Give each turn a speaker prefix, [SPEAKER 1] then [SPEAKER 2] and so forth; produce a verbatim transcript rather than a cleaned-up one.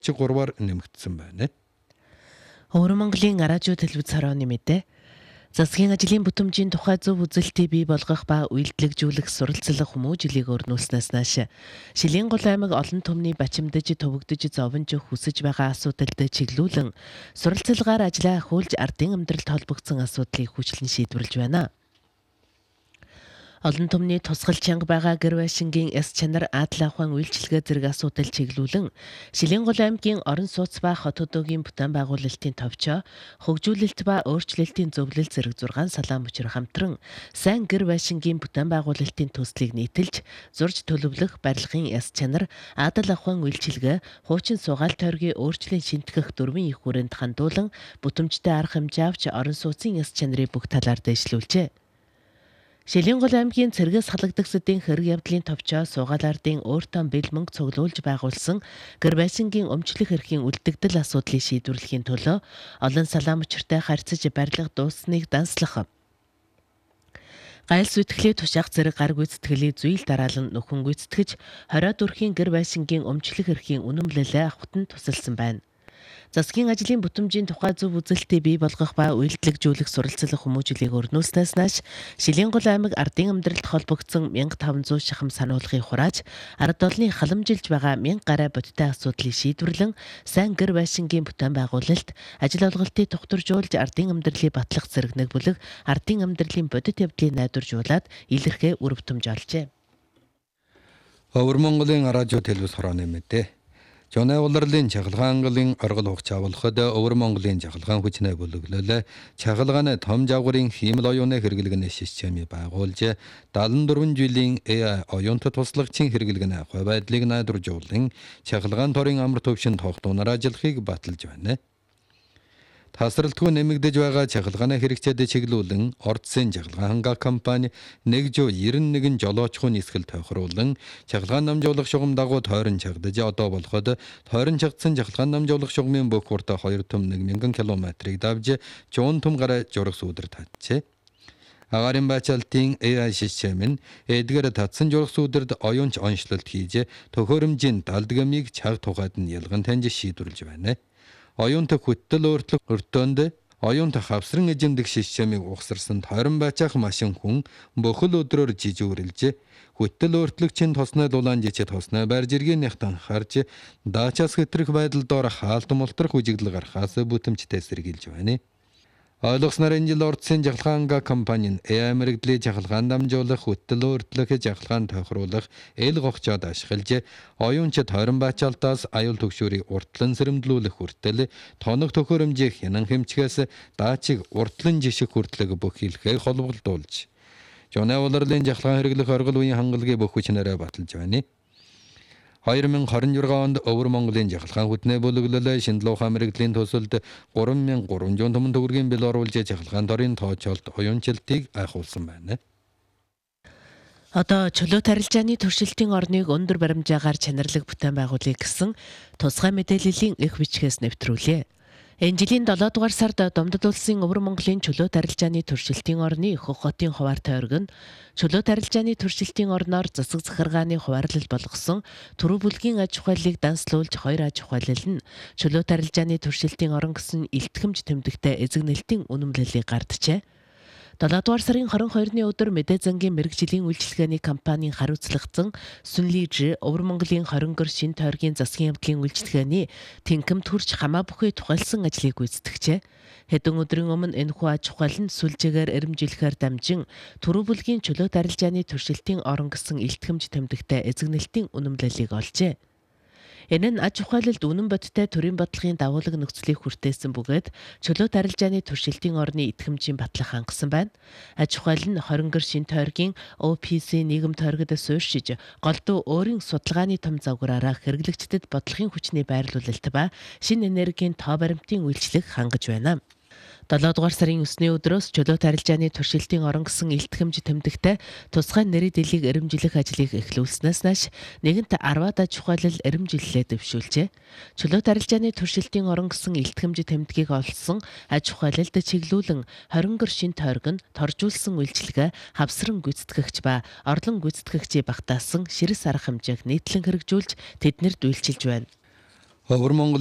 [SPEAKER 1] гурваар нэмэгдсэн байна.
[SPEAKER 2] Өвөр Монголын Аражуу телевиз хорооны мэдээ. Засгийн ажлын бүтэмжийн тухай зөв үзэлтийг бий болгох ба үйлдэлжүүлэх суралцлах хүмүүжлийг өрнүүлснээс нааш Шилийн гол аймаг олон түмний бачимдаж төвөгдөж зовонж хүсэж байгаа асуудалд чиглүүлэн суралцлагаар ажлаа ахиулж ардын амьдралд холбогдсон асуудлыг хүчлэн шийдвэрлэж байна. Олон түмний тусгал чанга байгаа гэр байшингийн эс чанар адал ахуйн үйлчилгээ зэрэг асуудал чиглүүлэн Шилийн гол аймгийн орон сууц ба хот хөдөөгийн бүтээн байгуулалтын товчоо хөгжүүлэлт ба өөрчлөлтийн зөвлөл зэрэг зургаан салаан мөчр хамтран сайн гэр байшингийн бүтээн байгуулалтын төслийг нийтэлж зурж төлөвлөх барилгын эс чанар адал ахуйн үйлчилгээ хуучин сугаал тойргийн өөрчлөлт шинтгэх дөрвөн их хүрээнд хандуулан бүтэмжтэй арга хэмжээ авч орон сууцын эс чанарыг бүх талаар дэвшлүүлжээ. Шилийн гол аймгийн цэргээс халагдагсдын хэрэг явдлын товчоо суугаал ардын өөртөө бэл мөнгө цуглуулж байгуулсан гэр байшингийн өмчлөх эрхийн үлдэгдэл асуудлыг шийдвэрлэхийн төлөө олон салаан мөчөртэй харьцаж барилга дууссаныг данслах. Гайл сүтгэлийн тушаах зэрэг гар гүйцэтгэлийг зүйл дараалан нөхөн гүйцэтгэж хориод өрхийн гэр байшингийн өмчлөх эрхийн үнэмлэлээ авахт нь тусалсан байна. Засгийн ажлын бүтэмжийн тухай зөв үзэлтийг бий болгох ба үйлдэлжүүлэх суралцлах хүмүүжлийг өрнүүлснээс нааш Шилийн гол аймаг ардын амьдралд холбогдсон мянга таван зуун шахам сануулгыг хурааж ард олны халамжилж байгаа мянга гаруй бодиттой асуудлыг шийдвэрлэн сайн гэр байшингийн бүтээн байгуулалт ажил олголтыг тогтворжуулж ардын амьдралыг батлах зэрэг нэг бүлэг ардын амьдралын бодит явдлыг найдваржуулаад илэрхээ үр бүтэмж олжээ.
[SPEAKER 1] Өвөр Монголын Аражуу телевиз хорооны мэдээ. Жоней улирлын чахалгаангалын оргол хугч авалхад Өвөр Монголын чахалгаан хүчнээ бүлэглэлээ чахалгааны том жавгарын хиймэл оюуны хэрэглэгэн системийг байгуулж даалан дөрвөн жилийн эй ай оюунтай туслагчийн хэрэглэгэн ахуй байдлыг найдваржуулан чахалгаан торын амар төвшин тогтооноор ажиллахыг баталж байна. Тасралтгүй нэмэгдэж байгаа чахалгааны хэрэгцээд чиглүүлэн Ордсын чахалгаан хангаа компани нэгжүү девяносто один жолоочхуун нисгэл тохируулан чахалгаан намжуулах шугам дагуу тойрон чагдаж одоо болоход тойрон чагдсан чахалгаан намжуулах шугамын бүх хүртэ хоёр том нэг мянган километрийг давж жуун том гараа журах сүудэр татжээ. Агарын бачалтын эй ай систем нь эдгээр татсан журах сүудэрд оюунч онцлолт хийж төхөөрөмжийн далдгамыг чаг тухайд нь ялган таньж шийдвэрлэж байна. Оюунтай хүттэл өөртлөг өртөөнд оюунтай хавсран эжимдэх системийг ухсарсан тойрон байцаах машин хүн бүхэл өдрөөр жижүүрэлж хүттэл өөртлөгчийн тосноо дулаан жичэд тосноо барьж иргэнийхтэн харж даачаас хэтрэх байдал доор хаалт мултрах үжигдэл гарахаас бүтэмжтэй сэргийлж байна. Ойлгосноор энэ жил Ордсын чахалгаан компани эй ай мэрэгдлийг чахалгаан дамжуулах хүттэл өөртлөх чахалгаан тохируулах эл гогчоод ашиглаж оюунч тойрон бачаалтаас аюул төгшөөрийг уртлан сэрэмдлүүлэх хүртэл тоног төхөөрөмжийг хянан хэмчгээс даачиг уртлан жишг хүртлэг бүх хэлхээ холбогдуулж Жоней улирлын чахалгаан хэрэглэх оргил үеийн хангалгийг бүх хүчнээрээ баталж байна. хоёр мянга двадцать sáu онд Өвөр Монголын чахалгаан хүтнээ бүлэглэлээ шинжлэх ухаан мэрэгдлийн төсөлд гурван мянга гурван зуун томон төгрөгийн бэл оруулж чахалгаан дорын тоочолт оюунчлалтыг айхуулсан байна.
[SPEAKER 2] Одоо чөлөөт арилжааны туршилтын орныг өндөр баримжаагаар чанарлаг бүтээн байгуулъя гэсэн тусгай мэдээллийн их бичгээс нэвтрүүлээ. Энэ жилийн долоо дугаар сард Домдод улсын Өвөр Монголын чөлөөт арилжааны туршилтын орны Хөх хотын хуваартай оргино чөлөөт арилжааны туршилтын орноор засаг захиргааны хуваарлал болгосон түрүү бүлгийн аж ахуйлыг данслуулж хоёр аж ахуйлал нь чөлөөт арилжааны туршилтын орон гэсэн илтгэмж тэмдэгтээ эзэг нэлтийн үнэмлэлийг гарджээ. долоо дугаар сарын двадцать хоёрны өдөр Мэдээ зангийн мэрэгжлийн үйлчилгээний компанийн хариуцлагдан Сүнлиж Өвөр Монголын хоригор шин тойргийн засгийн явдлын үйлчилгээний тэнхимд хүрч хамаа бүхий тухайлсан ажлыг гүйцэтгэжээ. Хэдэн өдрийн өмнө энэхүү аж ахуйл нь сүлжээгээр эрэмжлэхээр дамжин түрүү бүлгийн чөлөөт арилжааны туршилтын орон гэсэн илтгэмж тэмдэгтээ эзэг нэлтийн үнэмлэлийг олжээ. Энэ нь аж ахуйлалд үнэн бодиттой төрийн бодлогын дагуулаг нөхцөлийг хүртээсэн бөгөөд чөлөөт арилжааны туршилтын орны итгэмжийн батлах хангасан байна. Аж ахуйл нь хоригор шин тойргийн о пи си нийгэм тойргод суурьшиж голдуу өөрийн судалгааны том загвараараа хэрэглэгчдэд бодлогын хүчний байрлуулалт ба шинэ энергийн тоо баримтын үйлчлэг хангаж байна. долоо дугаар сарын есний өдрөөс чөлөөт арилжааны туршилтын орон гэсэн илтгэмж тэмдэгтээ тусгай нэрийн дэлийг эрэмжлэх ажлыг эхлүүлснээс нааш нэгэнт арваад аж ахуйлал эрэмжлэлээ дэвшүүлжээ. Чөлөөт арилжааны туршилтын орон гэсэн илтгэмж тэмдгийг олсон аж ахуйлалд чиглүүлэн хоригор шин тойрог нь торжуулсан үйлчилгээ хавсран гүйцэтгэгч ба орлон гүйцэтгэгчийг багтаасан ширс арга хэмжээг нийтлэн хэрэгжүүлж тэднэрд үйлчилж байна.
[SPEAKER 1] Өвөр Монгол